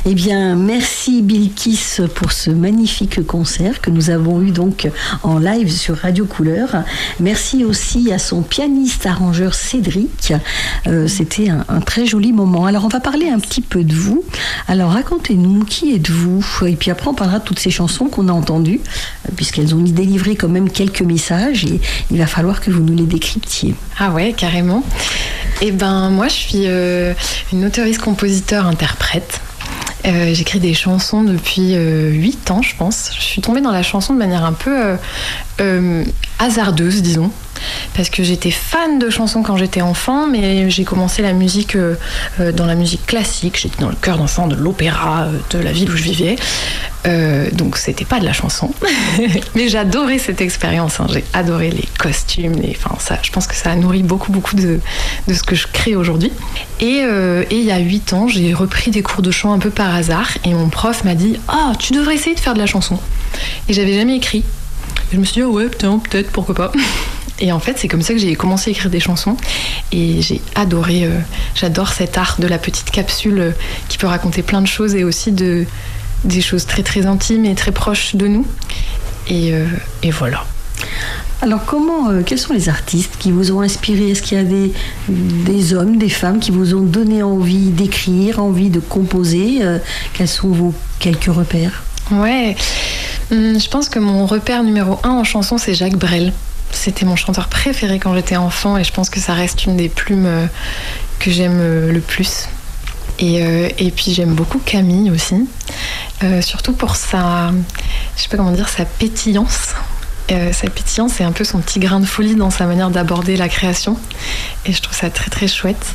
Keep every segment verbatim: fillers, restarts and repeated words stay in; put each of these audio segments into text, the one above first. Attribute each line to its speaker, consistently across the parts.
Speaker 1: Eh bien, merci Bilkis pour ce magnifique concert que nous avons eu donc en live sur Radio Couleur. Merci aussi à son pianiste arrangeur Cédric. Euh, c'était un, un très joli moment. Alors, on va parler un petit peu de vous. Alors, racontez-nous, qui êtes-vous? Et puis après, on parlera de toutes ces chansons qu'on a entendues, puisqu'elles ont délivré quand même quelques messages et il va falloir que vous nous les décryptiez.
Speaker 2: Ah ouais, carrément. Eh ben, moi, je suis euh, une auteuriste-compositeur-interprète. Euh, j'écris des chansons depuis euh, huit ans, je pense. Je suis tombée dans la chanson de manière un peu euh, euh, hasardeuse, disons. Parce que j'étais fan de chansons quand j'étais enfant, mais j'ai commencé la musique euh, euh, dans la musique classique. J'étais dans le chœur d'enfant de l'opéra euh, de la ville où je vivais. Euh, donc c'était pas de la chanson. Mais j'adorais cette expérience. Hein. J'ai adoré les costumes. Les... Enfin, ça, je pense que ça a nourri beaucoup, beaucoup de, de ce que je crée aujourd'hui. Et, euh, et il y a huit ans, j'ai repris des cours de chant un peu par hasard. Et mon prof m'a dit « Ah, tu devrais essayer de faire de la chanson. » Et j'avais jamais écrit. Et je me suis dit oh, « Ouais, putain, peut-être, pourquoi pas ?» Et en fait, c'est comme ça que j'ai commencé à écrire des chansons. Et j'ai adoré, euh, j'adore cet art de la petite capsule euh, qui peut raconter plein de choses et aussi de, des choses très très intimes et très proches de nous. Et, euh, et voilà.
Speaker 1: Alors, comment, euh, quels sont les artistes qui vous ont inspiré? Est-ce qu'il y a des, des hommes, des femmes qui vous ont donné envie d'écrire, envie de composer? euh, Quels sont vos quelques repères?
Speaker 2: Ouais, hum, je pense que mon repère numéro un en chanson, c'est Jacques Brel. C'était mon chanteur préféré quand j'étais enfant et je pense que ça reste une des plumes euh, que j'aime euh, le plus. Et, euh, et puis j'aime beaucoup Camille aussi, euh, surtout pour sa, je sais pas comment dire, sa pétillance. Euh, sa pétillance, c'est un peu son petit grain de folie dans sa manière d'aborder la création. Et je trouve ça très très chouette.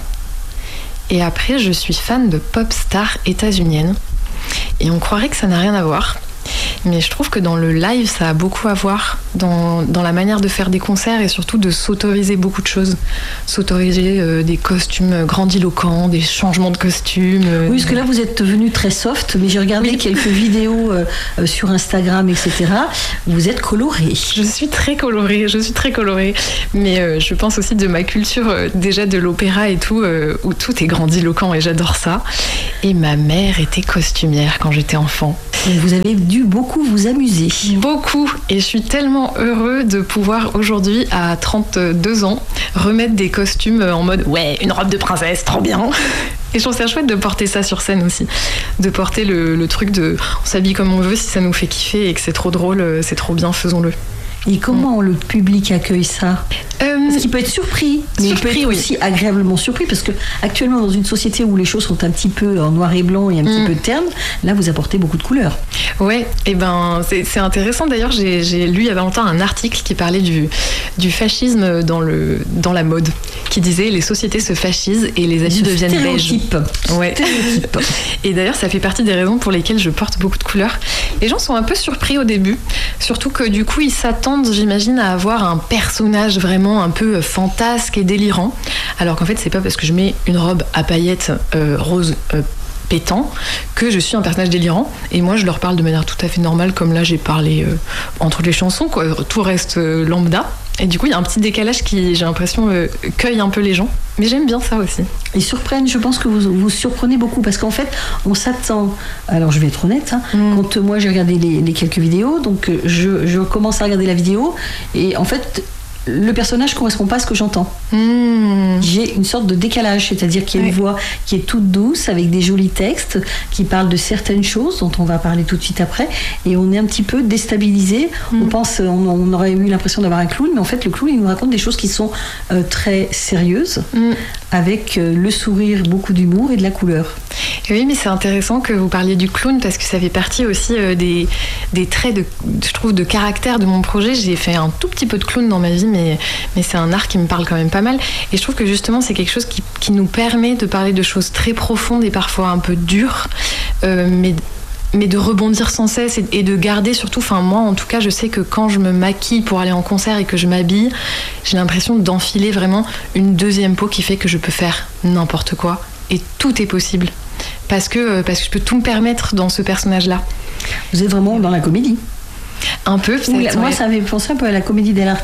Speaker 2: Et après, je suis fan de pop stars états-uniennes. Et on croirait que ça n'a rien à voir. Mais je trouve que dans le live, ça a beaucoup à voir dans, dans la manière de faire des concerts et surtout de s'autoriser beaucoup de choses. S'autoriser euh, des costumes grandiloquents, des changements de costumes. Euh...
Speaker 1: Oui, parce que là, vous êtes devenu très soft, mais j'ai regardé oui. quelques vidéos euh, euh, sur Instagram, et cetera. Vous êtes colorée.
Speaker 2: Je suis très colorée, je suis très colorée. Mais euh, je pense aussi de ma culture, euh, déjà de l'opéra et tout, euh, où tout est grandiloquent et j'adore ça. Et ma mère était costumière quand j'étais enfant.
Speaker 1: Et vous avez dû beaucoup vous amuser.
Speaker 2: Beaucoup. Et je suis tellement heureux de pouvoir aujourd'hui, à trente-deux ans, remettre des costumes en mode « Ouais, une robe de princesse, trop bien !» Et je trouve ça chouette de porter ça sur scène aussi. De porter le, le truc de « On s'habille comme on veut, si ça nous fait kiffer et que c'est trop drôle, c'est trop bien, faisons-le !»
Speaker 1: Et comment le public accueille ça? euh, Parce qu'il peut être surpris, mais surpris, il peut être oui. aussi agréablement surpris, parce que actuellement dans une société où les choses sont un petit peu en noir et blanc et un mmh. petit peu terne, là vous apportez beaucoup de couleurs.
Speaker 2: Ouais, et ben c'est, c'est intéressant d'ailleurs. J'ai, j'ai lu il y a longtemps un article qui parlait du, du fascisme dans, le, dans la mode, qui disait les sociétés se fascisent et les adultes deviennent beiges. Ouais. Stéréotype. Et d'ailleurs ça fait partie des raisons pour lesquelles je porte beaucoup de couleurs. Les gens sont un peu surpris au début, surtout que du coup ils s'attendent, j'imagine, à avoir un personnage vraiment un peu fantasque et délirant, alors qu'en fait c'est pas parce que je mets une robe à paillettes euh, rose euh, pétant que je suis un personnage délirant. Et moi je leur parle de manière tout à fait normale, comme là j'ai parlé euh, entre les chansons, quoi. Tout reste euh, lambda. Et du coup il y a un petit décalage qui, j'ai l'impression, euh, cueille un peu les gens. Mais j'aime bien ça aussi.
Speaker 1: Ils surprennent, je pense que vous vous surprenez beaucoup, parce qu'en fait on s'attend, alors je vais être honnête, hein, mm. quand moi j'ai regardé les, les quelques vidéos, donc je, je commence à regarder la vidéo et en fait le personnage ne correspond pas à ce que j'entends. Mmh. J'ai une sorte de décalage, c'est-à-dire qu'il y a une oui. voix qui est toute douce, avec des jolis textes, qui parlent de certaines choses, dont on va parler tout de suite après, et on est un petit peu déstabilisé. Mmh. On pense, on, on aurait eu l'impression d'avoir un clown, mais en fait le clown il nous raconte des choses qui sont euh, très sérieuses, mmh. avec euh, le sourire, beaucoup d'humour et de la couleur.
Speaker 2: Oui, mais c'est intéressant que vous parliez du clown, parce que ça fait partie aussi euh, des, des traits, de, je trouve, de caractère de mon projet. J'ai fait un tout petit peu de clown dans ma vie, mais, mais c'est un art qui me parle quand même pas mal. Et je trouve que justement, c'est quelque chose qui, qui nous permet de parler de choses très profondes et parfois un peu dures, euh, mais... mais de rebondir sans cesse et, et de garder surtout, enfin moi en tout cas je sais que quand je me maquille pour aller en concert et que je m'habille, j'ai l'impression d'enfiler vraiment une deuxième peau qui fait que je peux faire n'importe quoi et tout est possible parce que, parce que je peux tout me permettre dans ce personnage-là.
Speaker 1: Vous êtes vraiment dans la comédie?
Speaker 2: Un peu, peut-être.
Speaker 1: Moi,
Speaker 2: ouais.
Speaker 1: ça m'avait pensé un peu à la comédie dell'arte.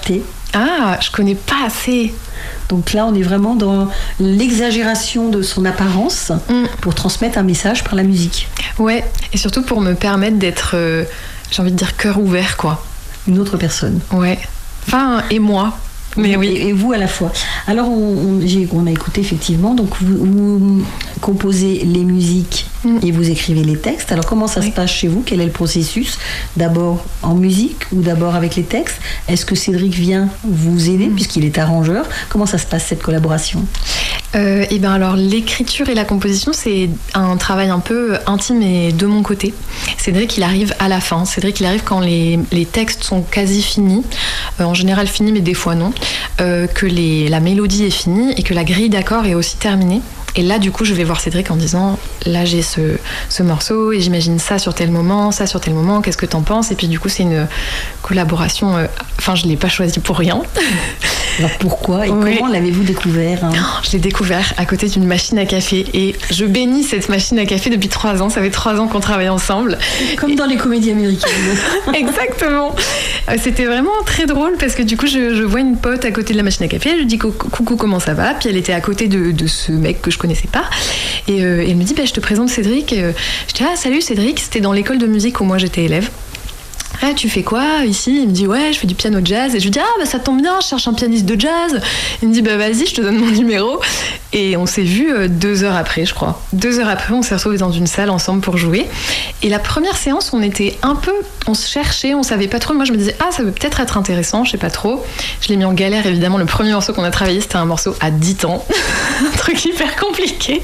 Speaker 2: Ah, je connais pas assez.
Speaker 1: Donc là, on est vraiment dans l'exagération de son apparence mm. pour transmettre un message par la musique.
Speaker 2: Ouais, et surtout pour me permettre d'être, euh, j'ai envie de dire, cœur ouvert, quoi.
Speaker 1: Une autre personne.
Speaker 2: Ouais. Enfin, et moi. Mais oui.
Speaker 1: Et, et vous à la fois. Alors, on, on, j'ai, on a écouté effectivement, donc vous, vous composez les musiques mm. et vous écrivez les textes. Alors, comment ça oui. se passe chez vous? Quel est le processus? D'abord en musique ou d'abord avec les textes? Est-ce que Cédric vient vous aider mm. puisqu'il est arrangeur? Comment ça se passe cette collaboration?
Speaker 2: Euh, et ben alors l'écriture et la composition, c'est un travail un peu intime et de mon côté. Cédric, il arrive à la fin. Cédric, il arrive quand les, les textes sont quasi finis, euh, en général finis, mais des fois non, euh, que les, la mélodie est finie et que la grille d'accords est aussi terminée. Et là, du coup, je vais voir Cédric en disant, là, j'ai ce, ce morceau et j'imagine ça sur tel moment, ça sur tel moment, qu'est-ce que t'en penses? Et puis, du coup, c'est une collaboration... Euh, enfin, je ne l'ai pas choisi pour rien.
Speaker 1: Alors, pourquoi et oui. comment l'avez-vous découvert hein?
Speaker 2: Je l'ai découvert à côté d'une machine à café et je bénis cette machine à café depuis trois ans. Ça fait trois ans qu'on travaille ensemble.
Speaker 1: Comme et... dans les comédies américaines.
Speaker 2: Exactement. C'était vraiment très drôle parce que, du coup, je, je vois une pote à côté de la machine à café. Je lui dis coucou, comment ça va? Puis elle était à côté de, de ce mec que je connaissais pas et, euh, et elle me dit bah, je te présente Cédric. Et, euh, je dis ah salut Cédric, c'était dans l'école de musique où moi j'étais élève. Ah, tu fais quoi ici? Il me dit ouais, je fais du piano jazz. Et je lui dis ah bah ça tombe bien, je cherche un pianiste de jazz. Il me dit bah vas-y, je te donne mon numéro. Et on s'est vus euh, deux heures après, je crois. Deux heures après, on s'est retrouvés dans une salle ensemble pour jouer. Et la première séance, on était un peu, on se cherchait, on savait pas trop. Moi, je me disais ah ça peut peut-être être intéressant, je sais pas trop. Je l'ai mis en galère évidemment. Le premier morceau qu'on a travaillé, c'était un morceau à dix temps, un truc hyper compliqué.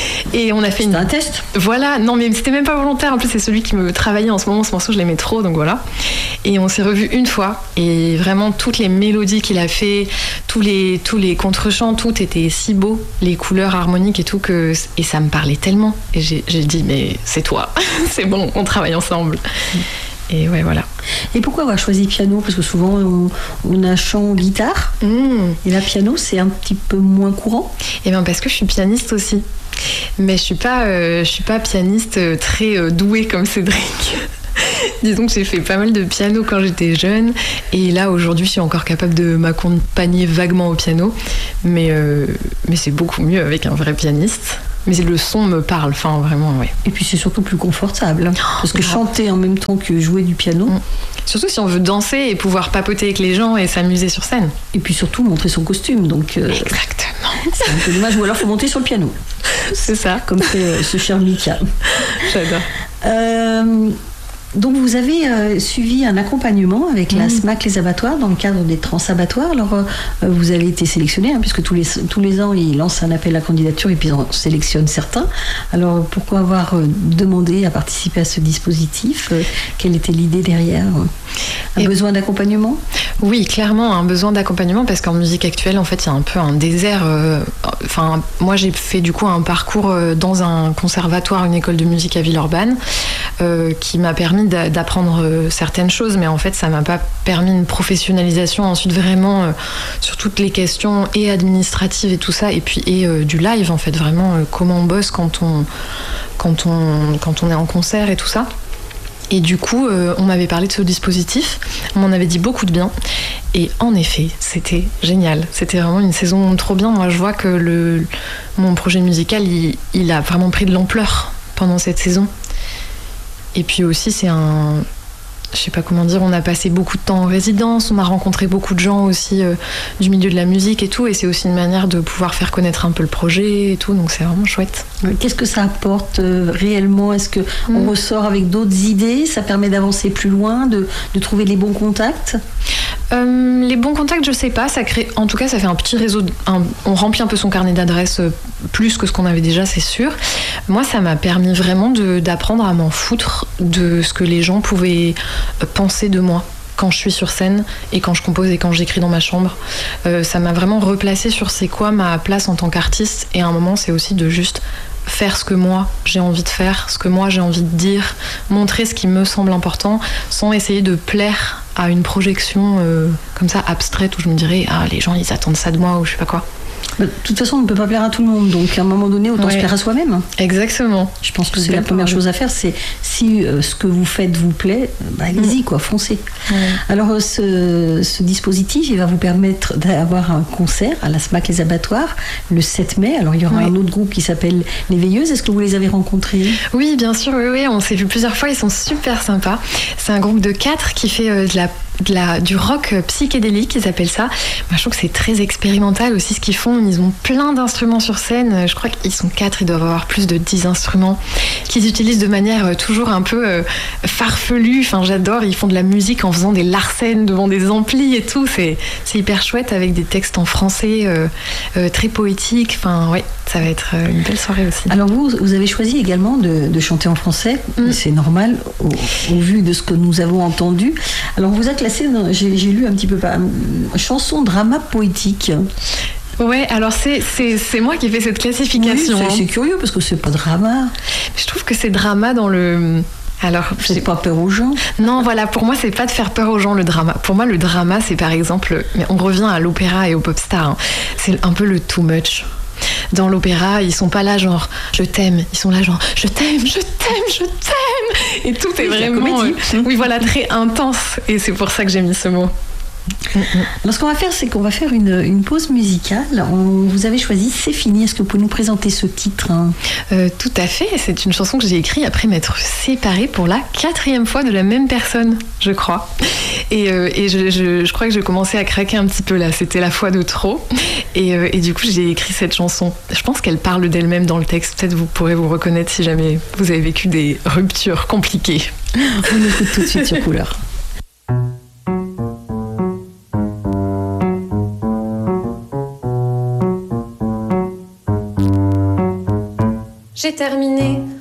Speaker 2: Et on a fait
Speaker 1: une...
Speaker 2: un
Speaker 1: test.
Speaker 2: Voilà, non mais c'était même pas volontaire. En plus, c'est celui qui me travaillait en ce moment. Ce morceau, je l'aimais trop, donc voilà. Et on s'est revus une fois et vraiment toutes les mélodies qu'il a fait, tous les, tous les contre-chants, tout était si beau, les couleurs harmoniques et tout, que, et ça me parlait tellement. Et j'ai, j'ai dit, mais c'est toi, c'est bon, on travaille ensemble. Et ouais, voilà.
Speaker 1: Et pourquoi avoir choisi piano? Parce que souvent, on, on a chant, guitare, mmh. et là, piano, c'est un petit peu moins courant.
Speaker 2: Et bien parce que je suis pianiste aussi. Mais je suis pas, euh, je suis pas pianiste très euh, douée comme Cédric. Disons que j'ai fait pas mal de piano quand j'étais jeune et là aujourd'hui je suis encore capable de m'accompagner vaguement au piano, mais, euh, mais c'est beaucoup mieux avec un vrai pianiste. Mais le son me parle, enfin vraiment, ouais.
Speaker 1: Et puis c'est surtout plus confortable, parce que chanter en même temps que jouer du piano. Mmh.
Speaker 2: Surtout si on veut danser et pouvoir papoter avec les gens et s'amuser sur scène.
Speaker 1: Et puis surtout montrer son costume, donc. Euh,
Speaker 2: Exactement.
Speaker 1: C'est un peu dommage, ou alors faut monter sur le piano.
Speaker 2: C'est ça.
Speaker 1: Comme fait euh, ce cher Mika.
Speaker 2: J'adore.
Speaker 1: Euh, Donc vous avez euh, suivi un accompagnement avec la mmh. SMAC Les Abattoirs dans le cadre des Trans-Abattoirs. Alors euh, vous avez été sélectionné hein, puisque tous les, tous les ans ils lancent un appel à candidature et puis on sélectionne certains. Alors pourquoi avoir euh, demandé à participer à ce dispositif? euh, Quelle était l'idée derrière? Un et besoin d'accompagnement?
Speaker 2: Oui, clairement un besoin d'accompagnement parce qu'en musique actuelle en fait il y a un peu un désert. Euh, enfin moi j'ai fait du coup un parcours euh, dans un conservatoire, une école de musique à Villeurbanne euh, qui m'a permis d'apprendre certaines choses, mais en fait ça m'a pas permis une professionnalisation ensuite vraiment euh, sur toutes les questions et administratives et tout ça, et puis et euh, du live en fait, vraiment euh, comment on bosse quand on, quand on, quand on est en concert et tout ça. Et du coup, euh, on m'avait parlé de ce dispositif, on m'en avait dit beaucoup de bien. Et en effet, c'était génial. C'était vraiment une saison trop bien. Moi, je vois que le, mon projet musical, il, il a vraiment pris de l'ampleur pendant cette saison. Et puis aussi, c'est un... Je sais pas comment dire, on a passé beaucoup de temps en résidence, on a rencontré beaucoup de gens aussi euh, du milieu de la musique et tout, et c'est aussi une manière de pouvoir faire connaître un peu le projet et tout, donc c'est vraiment chouette.
Speaker 1: Qu'est-ce que ça apporte euh, réellement? Est-ce qu'on mmh. ressort avec d'autres idées? Ça permet d'avancer plus loin, de, de trouver les bons contacts?
Speaker 2: euh, Les bons contacts, je sais pas, ça crée, en tout cas ça fait un petit réseau, un, on remplit un peu son carnet d'adresses euh, plus que ce qu'on avait déjà, c'est sûr. Moi, ça m'a permis vraiment de, d'apprendre à m'en foutre de ce que les gens pouvaient penser de moi quand je suis sur scène et quand je compose et quand j'écris dans ma chambre. Euh, ça m'a vraiment replacé sur c'est quoi ma place en tant qu'artiste, et à un moment c'est aussi de juste faire ce que moi j'ai envie de faire, ce que moi j'ai envie de dire, montrer ce qui me semble important sans essayer de plaire à une projection euh, comme ça abstraite où je me dirais ah les gens ils attendent ça de moi ou je sais pas quoi.
Speaker 1: Bah, de toute façon, on ne peut pas plaire à tout le monde, donc à un moment donné, autant
Speaker 2: ouais.
Speaker 1: se plaire à soi-même.
Speaker 2: Exactement.
Speaker 1: Je pense que c'est la première chose à faire, c'est si euh, ce que vous faites vous plaît, bah, allez-y, quoi, foncez. Ouais. Alors euh, ce, ce dispositif, il va vous permettre d'avoir un concert à la SMAC Les Abattoirs le sept mai. Alors il y aura ouais. un autre groupe qui s'appelle Les Veilleuses. Est-ce que vous les avez rencontrés?
Speaker 2: Oui, bien sûr, oui, oui, on s'est vu plusieurs fois, ils sont super sympas. C'est un groupe de quatre qui fait euh, de la De la, du rock psychédélique, ils appellent ça. Moi, je trouve que c'est très expérimental aussi ce qu'ils font. Ils ont plein d'instruments sur scène. Je crois qu'ils sont quatre, ils doivent avoir plus de dix instruments qu'ils utilisent de manière toujours un peu euh, farfelue. Enfin, j'adore. Ils font de la musique en faisant des larcènes devant des amplis et tout. C'est, c'est hyper chouette avec des textes en français euh, euh, très poétiques. Enfin, ouais, ça va être une belle soirée aussi.
Speaker 1: Alors vous, vous avez choisi également de, de chanter en français. Mm. C'est normal au, au vu de ce que nous avons entendu. Alors on vous a classé J'ai, j'ai lu un petit peu pas chanson drama poétique.
Speaker 2: Ouais, alors c'est, c'est, c'est moi qui ai fait cette classification.
Speaker 1: Oui, c'est, c'est curieux parce que c'est pas drama.
Speaker 2: Je trouve que c'est drama dans le. Alors,
Speaker 1: c'est pas peur aux gens.
Speaker 2: Non, voilà, pour moi, c'est pas de faire peur aux gens le drama. Pour moi, le drama, c'est par exemple, mais on revient à l'opéra et au pop star. Hein. C'est un peu le too much. Dans l'opéra, ils sont pas là genre je t'aime, ils sont là genre je t'aime, je t'aime, je t'aime. Et tout est oui, vraiment, euh, oui voilà, très intense. Et c'est pour ça que j'ai mis ce mot.
Speaker 1: Alors ce qu'on va faire, c'est qu'on va faire une, une pause musicale. On, vous avez choisi C'est fini. Est-ce que vous pouvez nous présenter ce titre?
Speaker 2: euh, Tout à fait. C'est une chanson que j'ai écrite après m'être séparée pour la quatrième fois de la même personne, je crois. Et, euh, et je, je, je crois que je commençais à craquer un petit peu là. C'était la fois de trop. Et, euh, et du coup, j'ai écrit cette chanson. Je pense qu'elle parle d'elle-même dans le texte. Peut-être vous pourrez vous reconnaître si jamais vous avez vécu des ruptures compliquées.
Speaker 1: On écoute tout de suite sur Couleur.
Speaker 3: J'ai terminé